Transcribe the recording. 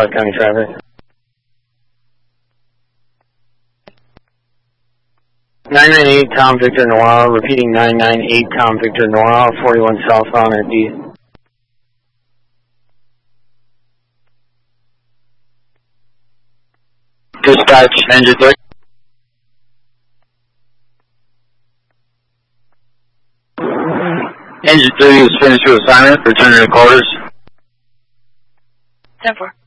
Clark County traffic. 998 Tom Victor Noir, repeating 998 Tom Victor Noir, 41 southbound at D. Dispatch, engine 3. Engine 3 is finished with assignment, returning to quarters. 10-4.